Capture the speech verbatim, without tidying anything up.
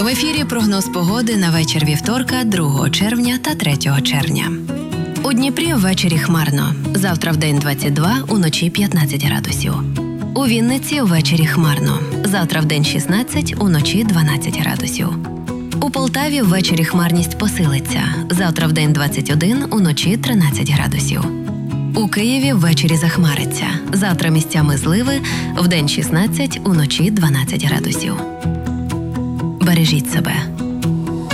ефірі прогноз погоди на вечір вівторка, другого червня та третього червня. У Дніпрі ввечері хмарно. Завтра вдень двадцять два, уночі п'ятнадцять градусів. У Вінниці ввечері хмарно. Завтра вдень шістнадцять, уночі дванадцять градусів. У Полтаві ввечері хмарність посилиться. Завтра вдень двадцять один, уночі тринадцять градусів. У Києві ввечері захмариться. Завтра місцями зливи, вдень шістнадцять, уночі дванадцять градусів. Бережіть себе.